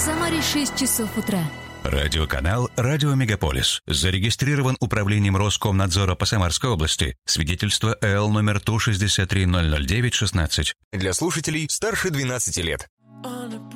Самаре 6 часов утра. Радиоканал «Радио Мегаполис». Зарегистрирован управлением Роскомнадзора по Самарской области. Свидетельство ЭЛ номер ТУ 63009-16. Для слушателей старше 12 лет.